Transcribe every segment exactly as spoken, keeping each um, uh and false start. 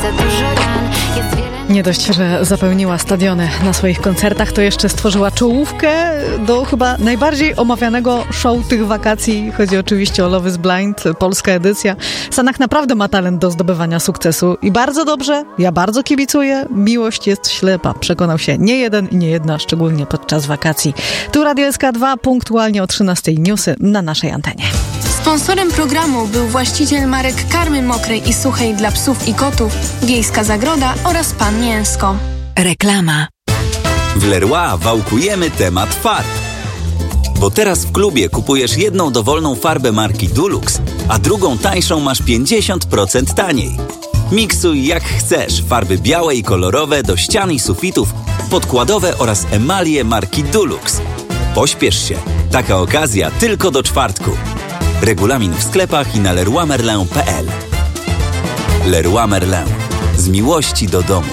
Nie dość, że zapełniła stadiony na swoich koncertach, to jeszcze stworzyła czołówkę do chyba najbardziej omawianego show tych wakacji. Chodzi oczywiście o Love is Blind, polska edycja. Sanach naprawdę ma talent do zdobywania sukcesu i bardzo dobrze, ja bardzo kibicuję. Miłość jest ślepa, przekonał się nie jeden i nie jedna, szczególnie podczas wakacji. Tu Radio S K dwa, punktualnie o trzynastej newsy na naszej antenie. Sponsorem programu był właściciel marek karmy mokrej i suchej dla psów i kotów, Wiejska Zagroda oraz Pan Mięsko. Reklama. W Leroy wałkujemy temat farb. Bo teraz w klubie kupujesz jedną dowolną farbę marki Dulux, a drugą tańszą masz pięćdziesiąt procent taniej. Miksuj jak chcesz farby białe i kolorowe do ścian i sufitów, podkładowe oraz emalie marki Dulux. Pośpiesz się, taka okazja tylko do czwartku. Regulamin w sklepach i na leroy merlin kropka p l. Leroy Merlin. Z miłości do domu.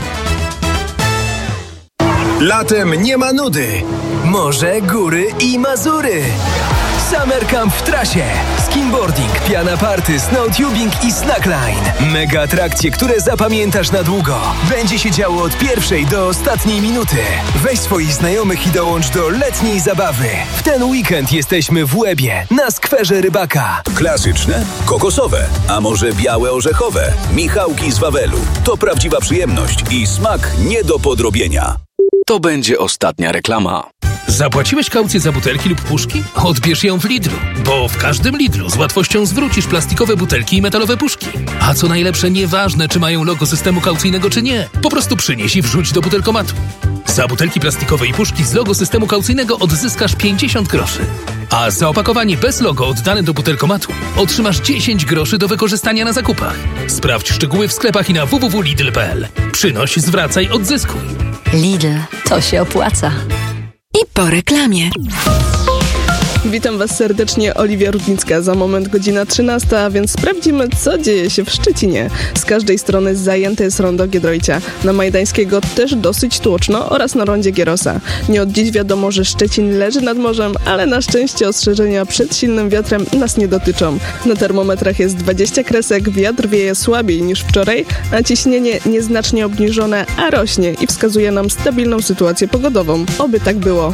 Latem nie ma nudy. Morze, góry i Mazury. Summer Camp w trasie. Skimboarding, piana party, snowtubing i slackline. Mega atrakcje, które zapamiętasz na długo. Będzie się działo od pierwszej do ostatniej minuty. Weź swoich znajomych i dołącz do letniej zabawy. W ten weekend jesteśmy w Łebie, na skwerze Rybaka. Klasyczne, kokosowe, a może białe orzechowe. Michałki z Wawelu. To prawdziwa przyjemność i smak nie do podrobienia. To będzie ostatnia reklama. Zapłaciłeś kaucję za butelki lub puszki? Odbierz ją w Lidlu, bo w każdym Lidlu z łatwością zwrócisz plastikowe butelki i metalowe puszki. A co najlepsze, nieważne czy mają logo systemu kaucyjnego czy nie, po prostu przynieś i wrzuć do butelkomatu. Za butelki plastikowe i puszki z logo systemu kaucyjnego odzyskasz pięćdziesiąt groszy. A za opakowanie bez logo oddane do butelkomatu otrzymasz dziesięć groszy do wykorzystania na zakupach. Sprawdź szczegóły w sklepach i na w w w kropka lidl kropka p l. Przynoś, zwracaj, odzyskuj. Lidl, to się opłaca. I po reklamie. Witam Was serdecznie, Oliwia Rudnicka. Za moment godzina trzynasta, a więc sprawdzimy, co dzieje się w Szczecinie. Z każdej strony zajęte jest rondo Giedroycia. Na Majdańskiego też dosyć tłoczno oraz na rondzie Gierosa. Nie od dziś wiadomo, że Szczecin leży nad morzem, ale na szczęście ostrzeżenia przed silnym wiatrem nas nie dotyczą. Na termometrach jest dwadzieścia kresek, wiatr wieje słabiej niż wczoraj, a ciśnienie nieznacznie obniżone, a rośnie i wskazuje nam stabilną sytuację pogodową. Oby tak było.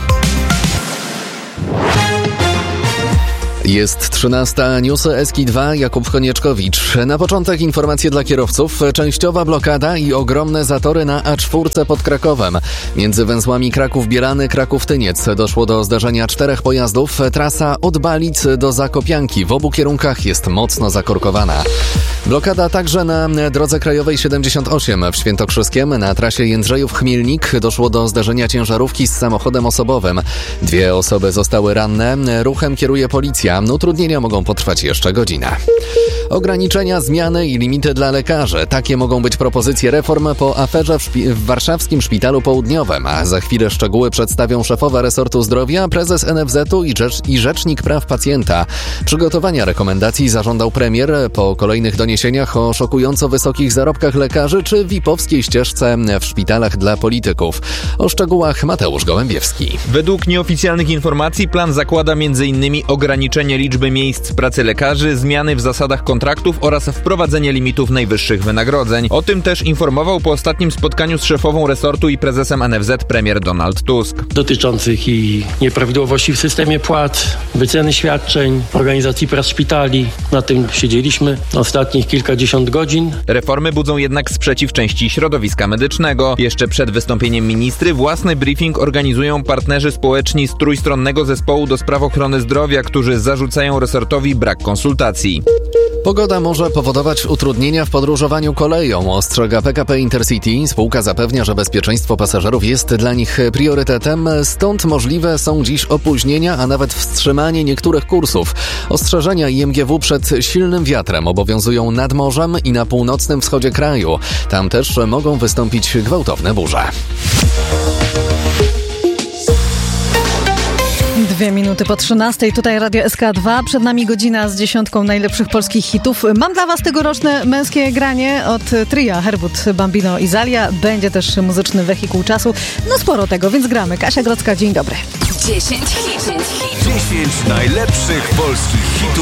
Jest trzynasta, newsy S K dwa, Jakub Konieczkowicz. Na początek informacje dla kierowców. Częściowa blokada i ogromne zatory na A cztery pod Krakowem. Między węzłami Kraków-Bielany, Kraków-Tyniec doszło do zdarzenia czterech pojazdów. Trasa od Balic do Zakopianki w obu kierunkach jest mocno zakorkowana. Blokada także na drodze krajowej siedemdziesiąt osiem w Świętokrzyskiem. Na trasie Jędrzejów-Chmielnik doszło do zdarzenia ciężarówki z samochodem osobowym. Dwie osoby zostały ranne. Ruchem kieruje policja. Utrudnienia mogą potrwać jeszcze godzinę. Ograniczenia, zmiany i limity dla lekarzy. Takie mogą być propozycje reform po aferze w, szpi- w warszawskim Szpitalu Południowym. A za chwilę szczegóły przedstawią szefowa resortu zdrowia, prezes N F Z u i, rzecz- i rzecznik praw pacjenta. Przygotowania rekomendacji zażądał premier po kolejnych doniesieniach o szokująco wysokich zarobkach lekarzy czy V I P-owskiej ścieżce w szpitalach dla polityków. O szczegółach Mateusz Gołębiewski. Według nieoficjalnych informacji plan zakłada m.in. ograniczenie liczby miejsc pracy lekarzy, zmiany w zasadach kontraktów oraz wprowadzenie limitów najwyższych wynagrodzeń. O tym też informował po ostatnim spotkaniu z szefową resortu i prezesem N F Z premier Donald Tusk. Dotyczących i nieprawidłowości w systemie płac, wyceny świadczeń, organizacji prac szpitali. Na tym siedzieliśmy ostatnich kilkadziesiąt godzin. Reformy budzą jednak sprzeciw części środowiska medycznego. Jeszcze przed wystąpieniem ministry własny briefing organizują partnerzy społeczni z trójstronnego zespołu do spraw ochrony zdrowia, którzy zarzucają resortowi brak konsultacji. Pogoda może powodować utrudnienia w podróżowaniu koleją, ostrzega P K P Intercity. Spółka zapewnia, że bezpieczeństwo pasażerów jest dla nich priorytetem, stąd możliwe są dziś opóźnienia, a nawet wstrzymanie niektórych kursów. Ostrzeżenia I M G W przed silnym wiatrem obowiązują nad morzem i na północnym wschodzie kraju. Tam też mogą wystąpić gwałtowne burze. Dwie minuty po trzynastej, tutaj Radio S K dwa, przed nami godzina z dziesiątką najlepszych polskich hitów. Mam dla Was tegoroczne męskie granie od tria Herbut, Bambino i Zalia. Będzie też muzyczny wehikuł czasu. No sporo tego, więc gramy. Kasia Grodzka, dzień dobry. dziesięć hitów. dziesięć najlepszych polskich hitów.